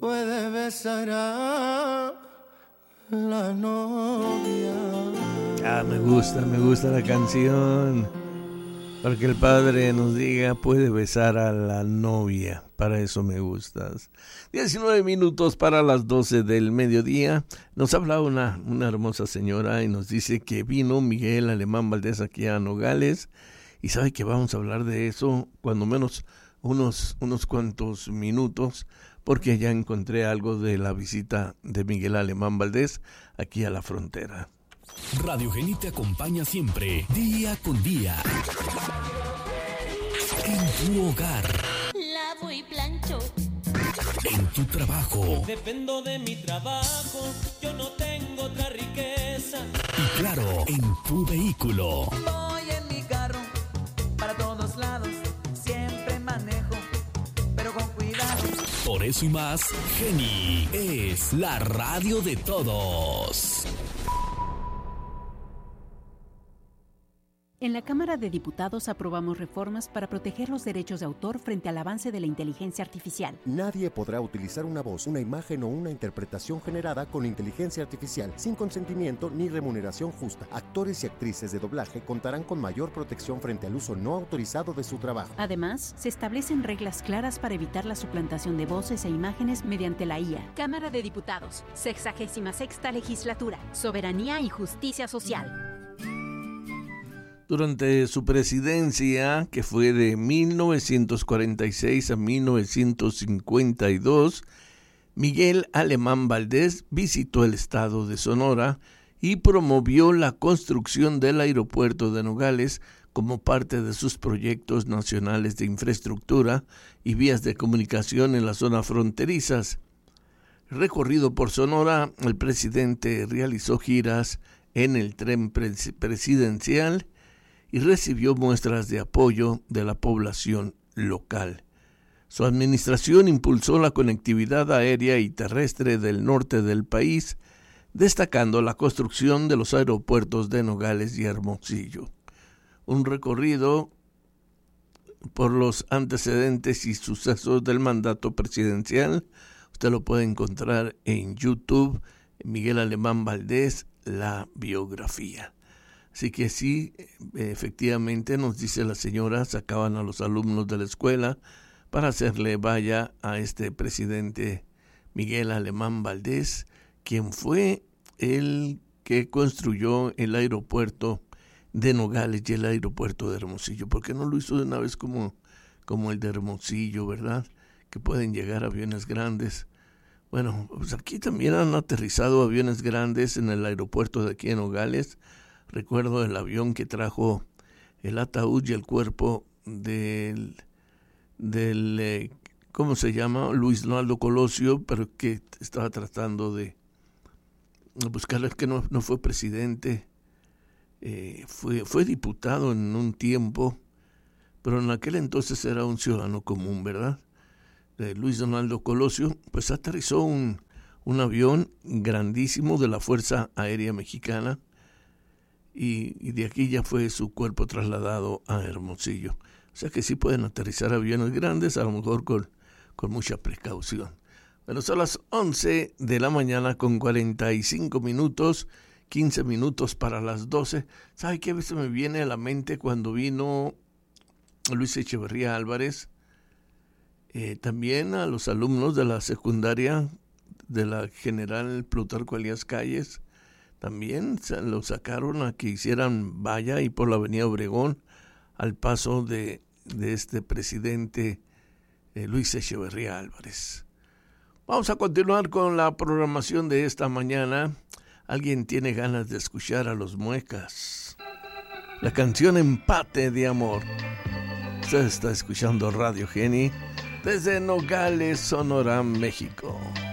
puede besar a la novia. Me gusta la canción. Para que el Padre nos diga, puede besar a la novia. Para eso me gustas. 19 minutos para las 12 del mediodía. Nos habla una hermosa señora y nos dice que vino Miguel Alemán Valdés aquí a Nogales. Y sabe que vamos a hablar de eso, cuando menos unos cuantos minutos, porque ya encontré algo de la visita de Miguel Alemán Valdés aquí a la frontera. Radio Geni te acompaña siempre, día con día. En tu hogar. Lavo y plancho. En tu trabajo. Dependo de mi trabajo, yo no tengo otra riqueza. Y claro, en tu vehículo. Voy en mi carro, para todos lados, siempre manejo, pero con cuidado. Por eso y más, Geni es la radio de todos. En la Cámara de Diputados aprobamos reformas para proteger los derechos de autor frente al avance de la inteligencia artificial. Nadie podrá utilizar una voz, una imagen o una interpretación generada con inteligencia artificial sin consentimiento ni remuneración justa. Actores y actrices de doblaje contarán con mayor protección frente al uso no autorizado de su trabajo. Además, se establecen reglas claras para evitar la suplantación de voces e imágenes mediante la IA. Cámara de Diputados, 66ª Legislatura, Soberanía y Justicia Social. Durante su presidencia, que fue de 1946 a 1952, Miguel Alemán Valdés visitó el estado de Sonora y promovió la construcción del aeropuerto de Nogales como parte de sus proyectos nacionales de infraestructura y vías de comunicación en las zonas fronterizas. Recorrido por Sonora, el presidente realizó giras en el tren presidencial y recibió muestras de apoyo de la población local. Su administración impulsó la conectividad aérea y terrestre del norte del país, destacando la construcción de los aeropuertos de Nogales y Hermosillo. Un recorrido por los antecedentes y sucesos del mandato presidencial, usted lo puede encontrar en YouTube, Miguel Alemán Valdés, la biografía. Así que sí, efectivamente, nos dice la señora, sacaban a los alumnos de la escuela para hacerle vaya a este presidente Miguel Alemán Valdés, quien fue el que construyó el aeropuerto de Nogales y el aeropuerto de Hermosillo. ¿Por qué no lo hizo de una vez como el de Hermosillo, verdad? Que pueden llegar aviones grandes. Bueno, pues aquí también han aterrizado aviones grandes en el aeropuerto de aquí en Nogales. Recuerdo el avión que trajo el ataúd y el cuerpo del ¿cómo se llama? Luis Donaldo Colosio, pero que estaba tratando de buscarle, que no fue presidente, fue diputado en un tiempo, pero en aquel entonces era un ciudadano común, ¿verdad? Luis Donaldo Colosio, pues aterrizó un avión grandísimo de la Fuerza Aérea Mexicana, y de aquí ya fue su cuerpo trasladado a Hermosillo. O sea que sí pueden aterrizar aviones grandes, a lo mejor con mucha precaución. Bueno, son las 11 de la mañana con 45 minutos, 15 minutos para las 12. ¿Sabe qué? A veces me viene a la mente cuando vino Luis Echeverría Álvarez, también a los alumnos de la secundaria de la General Plutarco Elías Calles, también lo sacaron a que hicieran valla y por la avenida Obregón al paso de este presidente Luis Echeverría Álvarez. Vamos a continuar con la programación de esta mañana. ¿Alguien tiene ganas de escuchar a Los Muecas? La canción Empate de Amor. Usted está escuchando Radio Geni desde Nogales, Sonora, México.